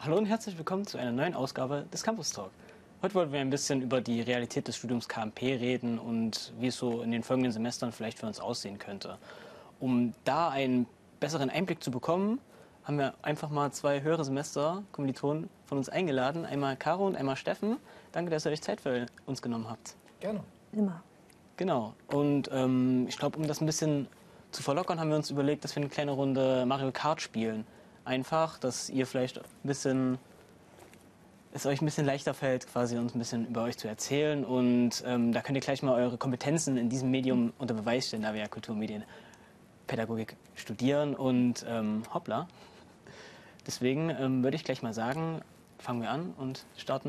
Hallo und herzlich willkommen zu einer neuen Ausgabe des Campus Talk. Heute wollen wir ein bisschen über die Realität des Studiums KMP reden und wie es so in den folgenden Semestern vielleicht für uns aussehen könnte. Um da einen besseren Einblick zu bekommen, haben wir einfach mal zwei höhere Semester-Kommilitonen von uns eingeladen. Einmal Caro und einmal Steffen. Danke, dass ihr euch Zeit für uns genommen habt. Gerne. Immer. Genau. Und ich glaube, um das ein bisschen zu verlockern, haben wir uns überlegt, dass wir eine kleine Runde Mario Kart spielen. Einfach, dass ihr vielleicht es euch ein bisschen leichter fällt, quasi uns ein bisschen über euch zu erzählen. Und da könnt ihr gleich mal eure Kompetenzen in diesem Medium unter Beweis stellen, da wir ja Kulturmedienpädagogik studieren. Und hoppla. Deswegen würde ich gleich mal sagen, fangen wir an und starten